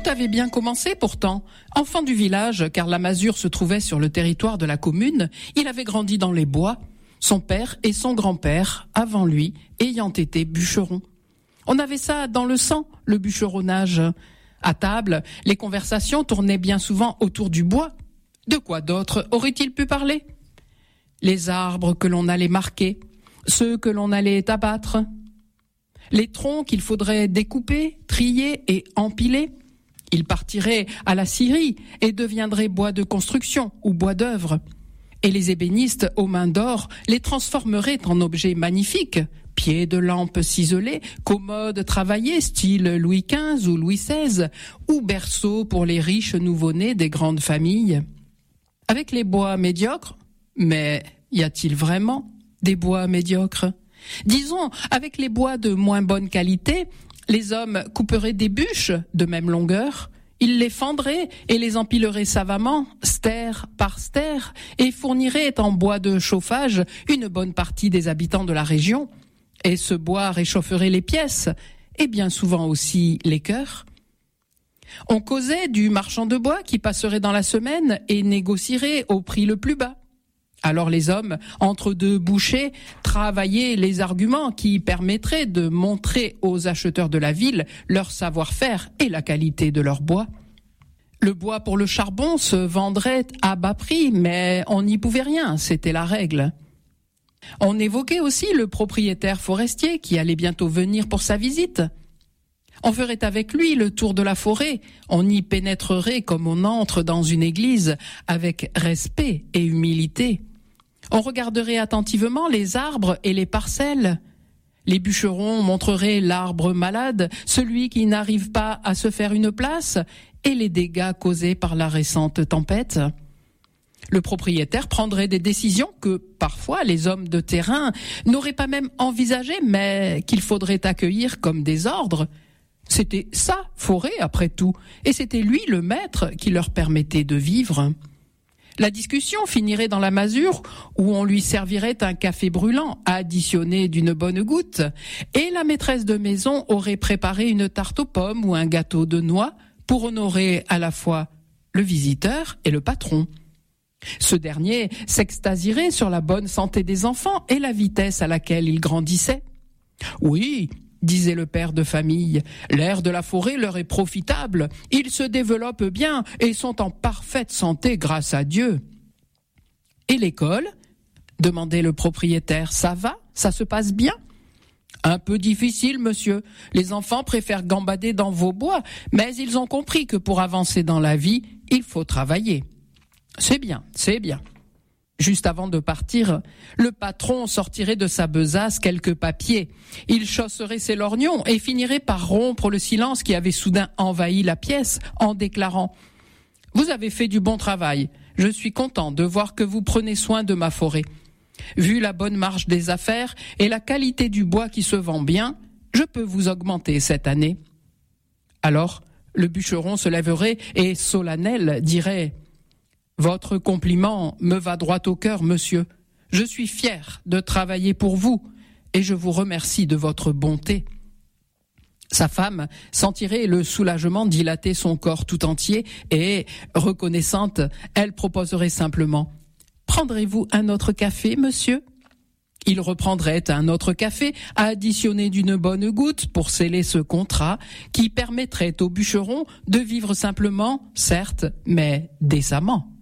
avait bien commencé pourtant. Enfant du village, car la masure se trouvait sur le territoire de la commune, il avait grandi dans les bois, son père et son grand-père, avant lui, ayant été bûcherons. On avait ça dans le sang, le bûcheronnage. À table, les conversations tournaient bien souvent autour du bois. De quoi d'autre aurait-il pu parler ? Les arbres que l'on allait marquer, ceux que l'on allait abattre, les troncs qu'il faudrait découper, trier et empiler. Ils partiraient à la scierie et deviendraient bois de construction ou bois d'œuvre. Et les ébénistes aux mains d'or les transformeraient en objets magnifiques, pieds de lampe ciselés, commodes travaillés style Louis XV ou Louis XVI, ou berceaux pour les riches nouveau-nés des grandes familles. Avec les bois médiocres, mais y a-t-il vraiment des bois médiocres ? Disons, avec les bois de moins bonne qualité, les hommes couperaient des bûches de même longueur, ils les fendraient et les empileraient savamment, stère par stère, et fourniraient en bois de chauffage une bonne partie des habitants de la région. Et ce bois réchaufferait les pièces, et bien souvent aussi les cœurs. On causait du marchand de bois qui passerait dans la semaine et négocierait au prix le plus bas. Alors les hommes, entre deux bouchées, travaillaient les arguments qui permettraient de montrer aux acheteurs de la ville leur savoir-faire et la qualité de leur bois. Le bois pour le charbon se vendrait à bas prix, mais on n'y pouvait rien, c'était la règle. On évoquait aussi le propriétaire forestier qui allait bientôt venir pour sa visite. On ferait avec lui le tour de la forêt, on y pénétrerait comme on entre dans une église, avec respect et humilité. On regarderait attentivement les arbres et les parcelles. Les bûcherons montreraient l'arbre malade, celui qui n'arrive pas à se faire une place, et les dégâts causés par la récente tempête. Le propriétaire prendrait des décisions que, parfois, les hommes de terrain n'auraient pas même envisagées, mais qu'il faudrait accueillir comme des ordres. C'était sa forêt, après tout, et c'était lui le maître qui leur permettait de vivre. La discussion finirait dans la masure où on lui servirait un café brûlant additionné d'une bonne goutte, et la maîtresse de maison aurait préparé une tarte aux pommes ou un gâteau de noix pour honorer à la fois le visiteur et le patron. Ce dernier s'extasierait sur la bonne santé des enfants et la vitesse à laquelle ils grandissaient. Oui, disait le père de famille, l'air de la forêt leur est profitable, ils se développent bien et sont en parfaite santé grâce à Dieu. Et l'école ? Demandait le propriétaire, ça va ? Ça se passe bien ? Un peu difficile, monsieur. Les enfants préfèrent gambader dans vos bois, mais ils ont compris que pour avancer dans la vie, il faut travailler. C'est bien, c'est bien. Juste avant de partir, le patron sortirait de sa besace quelques papiers. Il chausserait ses lorgnons et finirait par rompre le silence qui avait soudain envahi la pièce en déclarant « Vous avez fait du bon travail. Je suis content de voir que vous prenez soin de ma forêt. Vu la bonne marche des affaires et la qualité du bois qui se vend bien, je peux vous augmenter cette année. » Alors, le bûcheron se lèverait et, solennel, dirait « Votre compliment me va droit au cœur, monsieur. Je suis fier de travailler pour vous et je vous remercie de votre bonté. » Sa femme sentirait le soulagement dilater son corps tout entier et, reconnaissante, elle proposerait simplement « Prendrez-vous un autre café, monsieur ?» Il reprendrait un autre café additionné d'une bonne goutte pour sceller ce contrat qui permettrait au bûcheron de vivre simplement, certes, mais décemment.